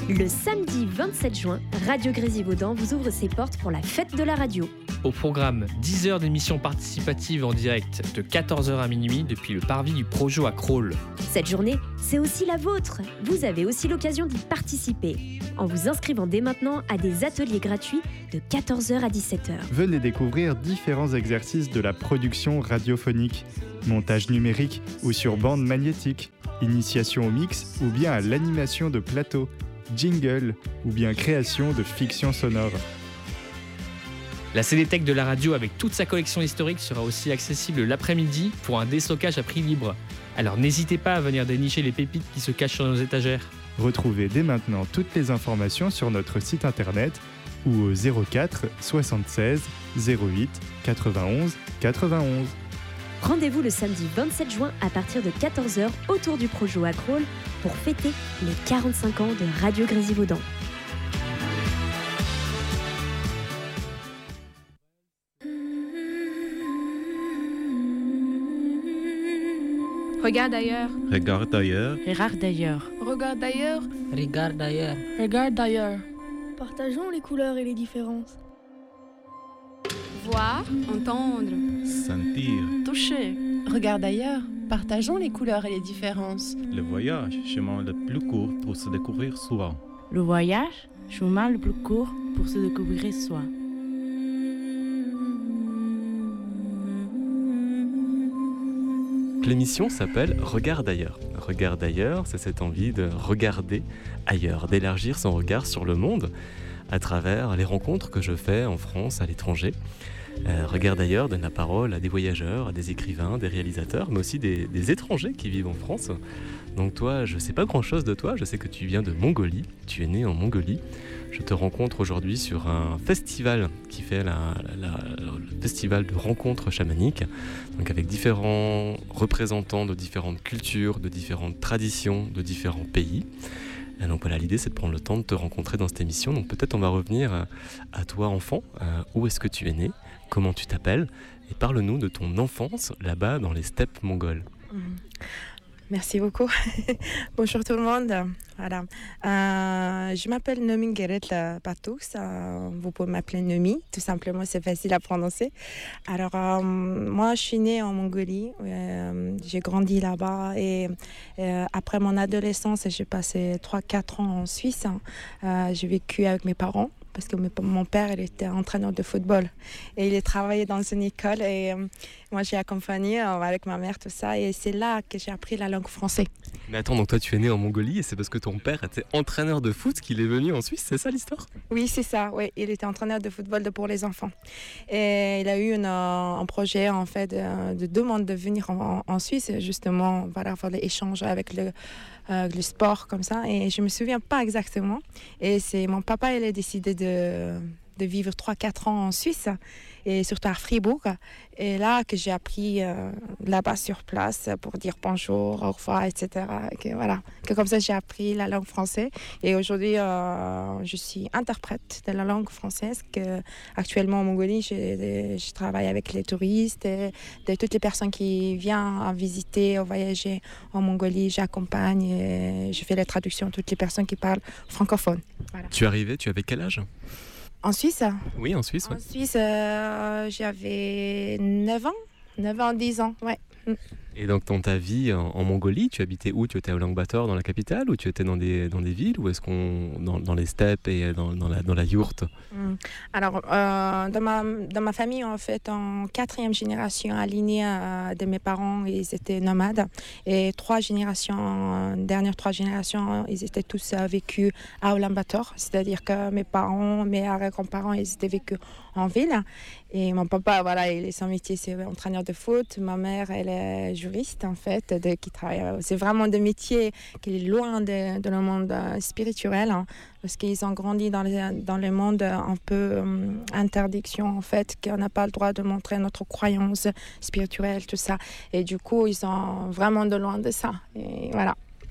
Le samedi 27 juin, Radio Grésivaudan vous ouvre ses portes pour la fête de la radio. Au programme, 10 heures d'émissions participatives en direct de 14h à minuit depuis le parvis du Projo à Crolles. Cette journée, c'est aussi la vôtre. Vous avez aussi l'occasion d'y participer en vous inscrivant dès maintenant à des ateliers gratuits de 14h à 17h. Venez découvrir différents exercices de la production radiophonique, montage numérique ou sur bande magnétique, initiation au mix ou bien à l'animation de plateau, jingle ou bien création de fiction sonore. La CDTech de la radio avec toute sa collection historique sera aussi accessible l'après-midi pour un déstockage à prix libre. Alors n'hésitez pas à venir dénicher les pépites qui se cachent sur nos étagères. Retrouvez dès maintenant toutes les informations sur notre site internet ou au 04 76 08 91 91. Rendez-vous le samedi 27 juin à partir de 14h autour du Projo à Crolles pour fêter les 45 ans de Radio Grésivaudan. Regarde ailleurs. Regarde ailleurs. Regarde ailleurs. Regarde ailleurs. Regarde ailleurs. Regarde ailleurs. Partageons les couleurs et les différences. Voir, entendre, Sentir. Toucher. Regarde ailleurs. Partageons les couleurs et les différences. Le voyage, chemin le plus court pour se découvrir soi. Le voyage, chemin le plus court pour se découvrir soi. L'émission s'appelle Regarde ailleurs. Regarde ailleurs, c'est cette envie de regarder ailleurs, d'élargir son regard sur le monde à travers les rencontres que je fais en France, à l'étranger. Regarde ailleurs donne la parole à des voyageurs, à des écrivains, des réalisateurs, mais aussi des étrangers qui vivent en France. Donc toi, je ne sais pas grand-chose de toi, je sais que tu viens de Mongolie, tu es né en Mongolie. Je te rencontre aujourd'hui sur un festival qui fait le festival de rencontres chamaniques, donc avec différents représentants de différentes cultures, de différentes traditions, de différents pays. Et donc voilà, l'idée c'est de prendre le temps de te rencontrer dans cette émission. Donc peut-être on va revenir à toi enfant, où est-ce que tu es né, comment tu t'appelles, et parle-nous de ton enfance là-bas dans les steppes mongoles. Merci beaucoup. Bonjour tout le monde. Voilà. Je m'appelle Nomi Geret Patous. Vous pouvez m'appeler Nomi, tout simplement, c'est facile à prononcer. Alors, moi, je suis née en Mongolie. J'ai grandi là-bas et après mon adolescence, j'ai passé 3-4 ans en Suisse. J'ai vécu avec mes parents. Parce que mon père, il était entraîneur de football et il travaillait dans une école et moi j'ai accompagné avec ma mère tout ça et c'est là que j'ai appris la langue française. Mais attends, donc toi tu es né en Mongolie et c'est parce que ton père était entraîneur de foot qu'il est venu en Suisse, c'est ça l'histoire ? Oui, c'est ça, oui. Il était entraîneur de football pour les enfants et il a eu un projet en fait de demande de venir en Suisse justement, voilà, faire des échanges avec le sport comme ça et je me souviens pas exactement et c'est mon papa, il a décidé de vivre 3-4 ans en Suisse et surtout à Fribourg et là que j'ai appris là-bas sur place pour dire bonjour, au revoir, etc. Que comme ça j'ai appris la langue française et aujourd'hui je suis interprète de la langue française que actuellement en Mongolie je travaille avec les touristes et de toutes les personnes qui viennent visiter ou voyager en Mongolie, j'accompagne et je fais la traduction de toutes les personnes qui parlent francophone. Voilà. Tu es arrivé, tu avais quel âge ? En Suisse ? Oui, en Suisse. En Suisse, j'avais 9 ans, 10 ans, ouais. Et donc dans ta vie en Mongolie, tu habitais où ? Tu étais à Ulaanbaatar, dans la capitale, ou tu étais dans des villes, ou est-ce qu'on dans les steppes et dans la yourte ? Alors dans ma famille en fait, en 4e génération alignée de mes parents, ils étaient nomades et dernières 3 générations, ils étaient tous vécus à Ulaanbaatar, c'est-à-dire que mes parents, mes arrière-grands-parents, ils étaient vécus en ville. Et mon papa, voilà, son métier, c'est entraîneur de foot. Ma mère, elle est juriste, en fait, qui travaille. C'est vraiment des métiers qui est loin de le monde spirituel, hein, parce qu'ils ont grandi dans le monde un peu interdiction, en fait, qu'on n'a pas le droit de montrer notre croyance spirituelle, tout ça. Et du coup, ils sont vraiment de loin de ça. Et voilà.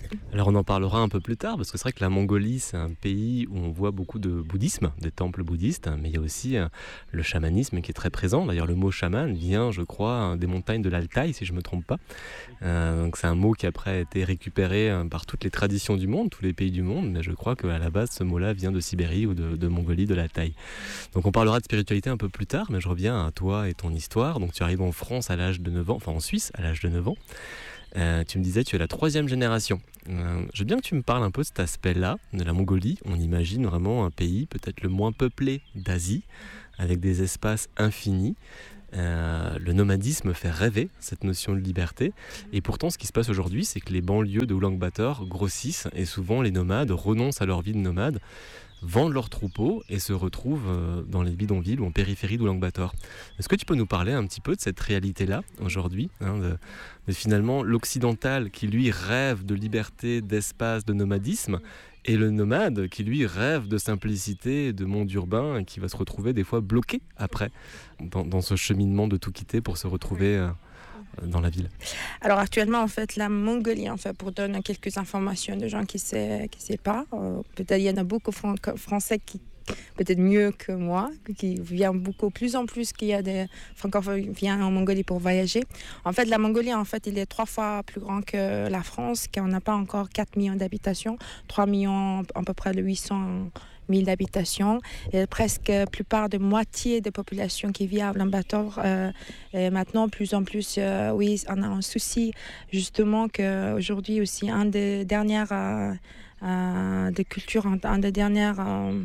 Alors on en parlera un peu plus tard, parce que c'est vrai que la Mongolie, c'est un pays où on voit beaucoup de bouddhisme, des temples bouddhistes, mais il y a aussi le chamanisme qui est très présent. D'ailleurs, le mot chaman vient, je crois, des montagnes de l'Altaï, si je ne me trompe pas. Donc c'est un mot qui après a été récupéré par toutes les traditions du monde, tous les pays du monde, mais je crois qu'à la base, ce mot-là vient de Sibérie ou de Mongolie, de l'Altaï. Donc on parlera de spiritualité un peu plus tard, mais je reviens à toi et ton histoire. Donc tu arrives en France à l'âge de 9 ans, enfin en Suisse à l'âge de 9 ans. Tu me disais, tu es la 3e génération. Je veux bien que tu me parles un peu de cet aspect-là, de la Mongolie. On imagine vraiment un pays peut-être le moins peuplé d'Asie, avec des espaces infinis. Le nomadisme fait rêver, cette notion de liberté. Et pourtant, ce qui se passe aujourd'hui, c'est que les banlieues de Oulan-Bator grossissent et souvent les nomades renoncent à leur vie de nomade, vendent leurs troupeaux et se retrouvent dans les bidonvilles ou en périphérie d'Oulan-Bator. Est-ce que tu peux nous parler un petit peu de cette réalité-là aujourd'hui, de finalement l'occidental qui lui rêve de liberté, d'espace, de nomadisme, et le nomade qui lui rêve de simplicité, de monde urbain et qui va se retrouver des fois bloqué après dans ce cheminement de tout quitter pour se retrouver dans la ville? Alors actuellement, en fait, la Mongolie, en fait, pour donner quelques informations de gens qui ne savent pas, peut-être il y en a beaucoup Français qui peut-être mieux que moi, qui vient beaucoup, plus en plus qu'il y a des francophones qui viennent en Mongolie pour voyager. En fait, la Mongolie, en fait, il est 3 fois plus grand que la France, car on n'a pas encore 4 millions d'habitations, 3 millions, à peu près de 800 000 d'habitations, et presque plupart de moitié des populations qui vivent à Oulan-Bator. Et maintenant, plus en plus, oui, on a un souci, justement, qu'aujourd'hui aussi, un des dernières des cultures, un des dernières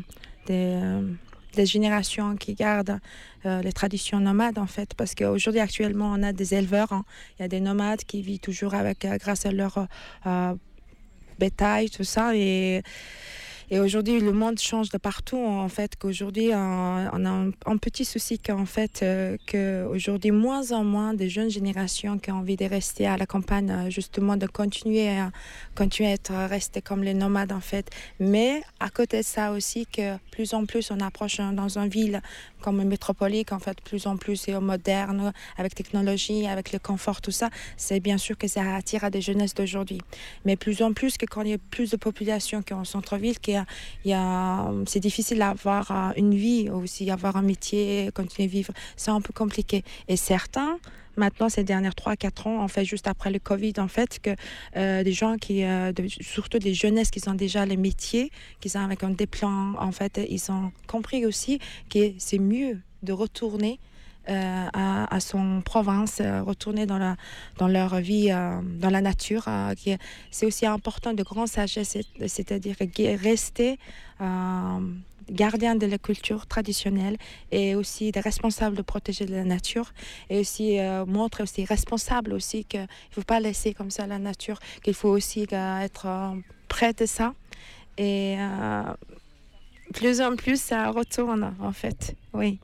des générations qui gardent les traditions nomades, en fait, parce qu'aujourd'hui, actuellement, on a des éleveurs, il y a des nomades qui vivent toujours grâce à leur bétail, tout ça, et aujourd'hui, le monde change de partout, en fait, qu'aujourd'hui, on a un petit souci qu'en fait, qu'aujourd'hui, moins en moins de jeunes générations qui ont envie de rester à la campagne, justement, de continuer à être restés comme les nomades, en fait. Mais à côté de ça aussi, que plus en plus, on approche dans une ville comme une métropolique, en fait, plus en plus, c'est moderne, avec technologie, avec le confort, tout ça. C'est bien sûr que ça attire à des jeunesses d'aujourd'hui. Mais plus en plus, que quand il y a plus de population qu'en centre-ville, c'est difficile d'avoir une vie aussi, avoir un métier, continuer à vivre. C'est un peu compliqué. Et certains, maintenant, ces dernières 3-4 ans, en fait, juste après le Covid, en fait, que des gens surtout des jeunesses qui ont déjà les métiers, qui sont avec un déplan, en fait, ils ont compris aussi que c'est mieux de retourner à son province, retourner dans leur vie, dans la nature. C'est aussi important de grande sagesse, c'est-à-dire rester gardien de la culture traditionnelle et aussi des responsables de protéger la nature, et aussi montrer aussi responsable aussi qu'il ne faut pas laisser comme ça la nature, qu'il faut aussi être près de ça. Et plus en plus, ça retourne, en fait. Oui.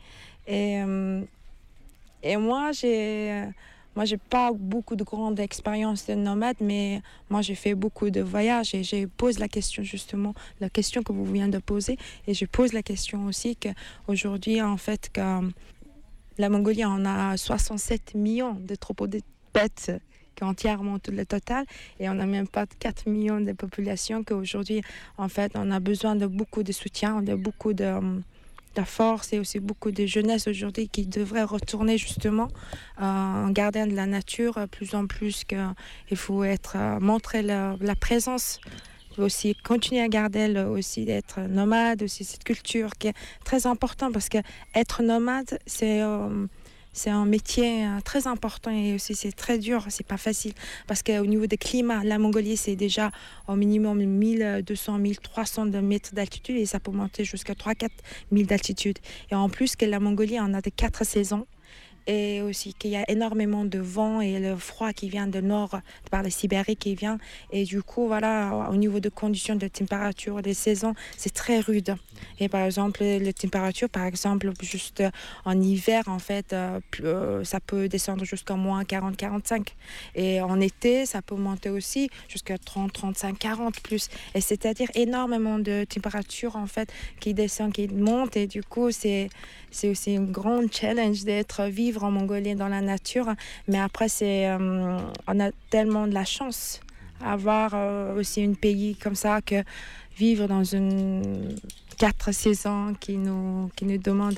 Et moi, j'ai pas beaucoup de grande expérience de nomade, mais moi, j'ai fait beaucoup de voyages et je pose la question, justement, la question que vous venez de poser. Et je pose la question aussi qu'aujourd'hui, en fait, que la Mongolie, on a 67 millions de troupeaux de bêtes, qui est entièrement tout le total, et on n'a même pas 4 millions de populations, qu'aujourd'hui, en fait, on a besoin de beaucoup de soutien, de beaucoup de force, et aussi beaucoup de jeunesse aujourd'hui qui devraient retourner justement en gardien de la nature, plus en plus qu'il faut montrer la présence, aussi continuer à garder aussi d'être nomade, aussi cette culture qui est très importante, parce que être nomade, c'est un métier très important, et aussi c'est très dur, c'est pas facile, parce qu'au niveau des climats, la Mongolie, c'est déjà au minimum 1200-1300 mètres d'altitude, et ça peut monter jusqu'à 3-4 000 d'altitude. Et en plus que la Mongolie, on a des 4 saisons, et aussi qu'il y a énormément de vent et le froid qui vient du nord par la Sibérie qui vient, et du coup voilà, au niveau de conditions de température des saisons, c'est très rude. Et par exemple les températures, par exemple juste en hiver, en fait ça peut descendre jusqu'à moins 40-45, et en été ça peut monter aussi jusqu'à 30-35-40 plus, et c'est-à-dire énormément de températures, en fait, qui descendent, qui montent, et du coup c'est aussi un grand challenge vivre en Mongolie dans la nature. Mais après, on a tellement de la chance avoir aussi un pays comme ça, que vivre dans une 4 saisons qui nous demande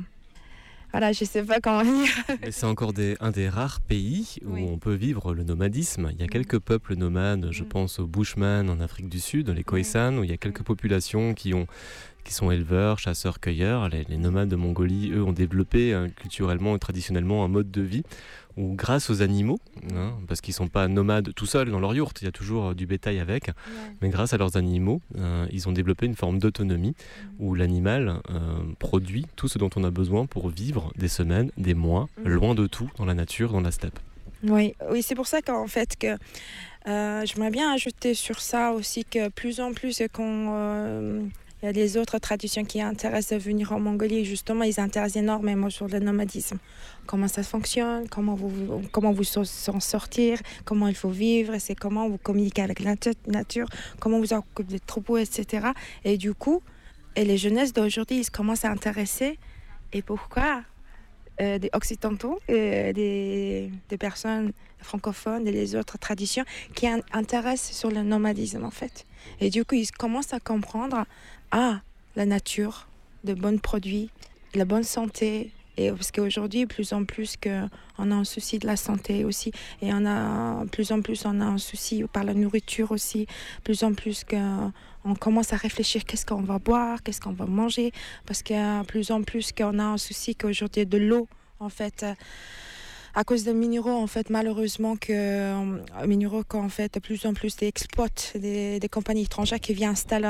voilà, je sais pas comment dire. Mais c'est encore un des rares pays où on peut vivre le nomadisme. Il y a quelques peuples nomades, je pense aux Bushmen en Afrique du Sud, les Khoisan, où il y a quelques populations qui sont éleveurs, chasseurs, cueilleurs. Les nomades de Mongolie, eux, ont développé culturellement et traditionnellement un mode de vie où, grâce aux animaux, parce qu'ils ne sont pas nomades tout seuls dans leur yourte, il y a toujours du bétail avec, mais grâce à leurs animaux, ils ont développé une forme d'autonomie où l'animal produit tout ce dont on a besoin pour vivre des semaines, des mois, loin de tout, dans la nature, dans la steppe. Oui, c'est pour ça qu'en fait, que j'aimerais bien ajouter sur ça aussi que plus en plus il y a des autres traditions qui intéressent à venir en Mongolie. Justement, ils intéressent énormément sur le nomadisme. Comment ça fonctionne, comment vous s'en sortir, comment il faut vivre, c'est comment vous communiquez avec la nature, comment vous occupez des troupeaux, etc. Et du coup, les jeunesses d'aujourd'hui, ils commencent à intéresser. Et pourquoi des occidentaux, des personnes francophones et les autres traditions qui intéressent sur le nomadisme, en fait. Et du coup, ils commencent à comprendre la nature, de bons produits, la bonne santé. Et parce qu'aujourd'hui, plus en plus on a un souci de la santé aussi. Et plus en plus, on a un souci par la nourriture aussi. Plus en plus on commence à réfléchir qu'est-ce qu'on va boire, qu'est-ce qu'on va manger. Parce que plus en plus qu'on a un souci qu'aujourd'hui de l'eau, en fait. À cause des minéraux, en fait, malheureusement, minéraux qu'en fait, de plus en plus exploitent des compagnies étrangères qui viennent installer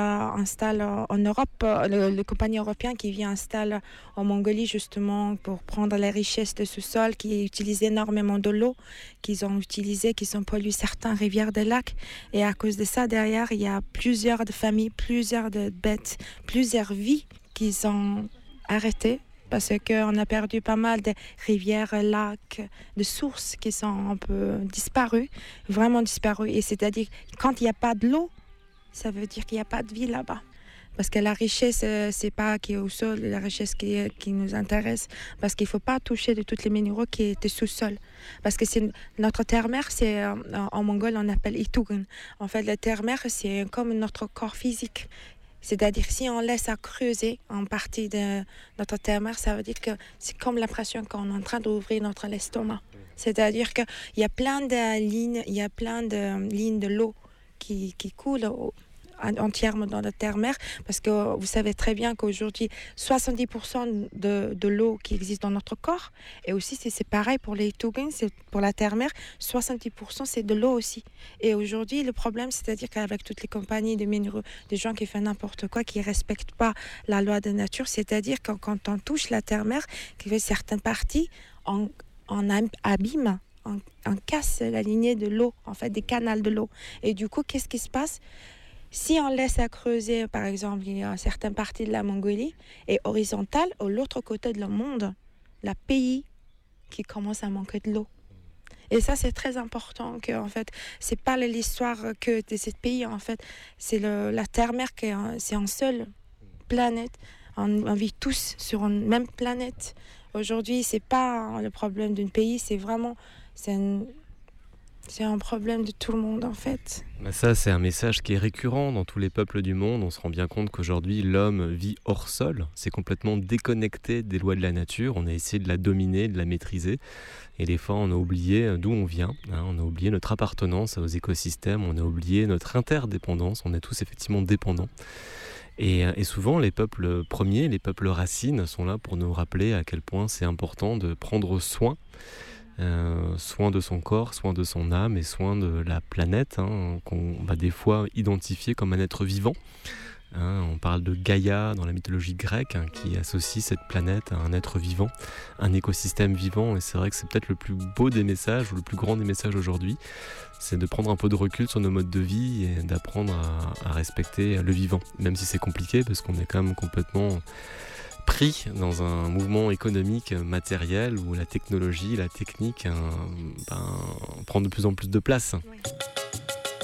en Europe, les compagnies européennes qui viennent installer en Mongolie, justement, pour prendre les richesses de ce sol, qui utilisent énormément de l'eau, qui ont pollué certaines rivières des lacs. Et à cause de ça, derrière, il y a plusieurs de familles, plusieurs de bêtes, plusieurs vies qui sont arrêtées. Parce qu'on a perdu pas mal de rivières, lacs, de sources qui sont un peu disparues, vraiment disparues. Et c'est-à-dire, quand il n'y a pas de l'eau, ça veut dire qu'il n'y a pas de vie là-bas. Parce que la richesse, c'est pas qui est au sol, la richesse qui nous intéresse. Parce qu'il ne faut pas toucher de tous les minéraux qui étaient sous-sol. Parce que notre terre-mère, en mongol, on appelle itugun. En fait, la terre-mère, c'est comme notre corps physique. C'est-à-dire, si on laisse à creuser en partie de notre terre-mère, ça veut dire que c'est comme l'impression qu'on est en train d'ouvrir notre estomac. C'est-à-dire qu'il y a plein de lignes de l'eau qui coulent entièrement dans la terre-mère, parce que vous savez très bien qu'aujourd'hui, 70% de l'eau qui existe dans notre corps, et aussi c'est pareil pour les Tugun, c'est pour la terre-mère, 70% c'est de l'eau aussi. Et aujourd'hui, le problème, c'est-à-dire qu'avec toutes les compagnies de minéraux, des gens qui font n'importe quoi, qui ne respectent pas la loi de nature, c'est-à-dire que quand on touche la terre-mère, qui fait certaines parties, on abîme, on casse la lignée de l'eau, en fait, des canaux de l'eau. Et du coup, qu'est-ce qui se passe ? Si on laisse à creuser, par exemple, il y a certaines parties de la Mongolie, et horizontale, à l'autre côté de le monde, le pays qui commence à manquer de l'eau. Et ça, c'est très important, que en fait, c'est pas l'histoire que de ce pays, en fait, c'est la terre-mère, c'est une seule planète. On vit tous sur une même planète. Aujourd'hui, c'est pas le problème d'un pays, c'est vraiment... C'est un problème de tout le monde, en fait. Ça, c'est un message qui est récurrent dans tous les peuples du monde. On se rend bien compte qu'aujourd'hui, l'homme vit hors sol. C'est complètement déconnecté des lois de la nature. On a essayé de la dominer, de la maîtriser. Et des fois, on a oublié d'où on vient. On a oublié notre appartenance aux écosystèmes. On a oublié notre interdépendance. On est tous effectivement dépendants. Et souvent, les peuples premiers, les peuples racines, sont là pour nous rappeler à quel point c'est important de prendre soin de son corps, soin de son âme et soin de la planète, qu'on va des fois identifier comme un être vivant. On parle de Gaïa dans la mythologie grecque, qui associe cette planète à un être vivant, un écosystème vivant. Et c'est vrai que c'est peut-être le plus beau des messages, ou le plus grand des messages aujourd'hui, c'est de prendre un peu de recul sur nos modes de vie et d'apprendre à respecter le vivant. Même si c'est compliqué, parce qu'on est quand même complètement pris dans un mouvement économique matériel où la technologie, la technique prend de plus en plus de place. Oui.